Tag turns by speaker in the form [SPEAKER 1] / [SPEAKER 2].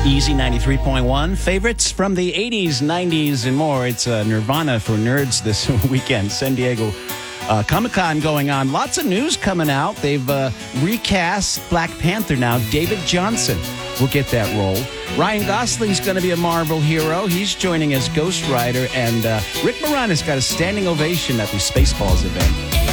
[SPEAKER 1] Easy 93.1. Favorites from the 80s, 90s, and more. It's Nirvana for nerds this weekend. San Diego Comic-Con going on. Lots of news coming out. They've recast Black Panther now. David Johnson will get that role. Ryan Gosling's going to be a Marvel hero. He's joining as Ghost Rider. And Rick Moranis got a standing ovation at the Spaceballs event.